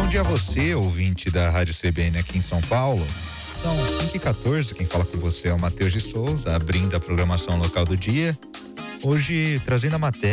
Bom dia a você, ouvinte da Rádio CBN aqui em São Paulo. São 5h14, quem fala com você é o Matheus de Souza, abrindo a programação local do dia. Hoje, trazendo a matéria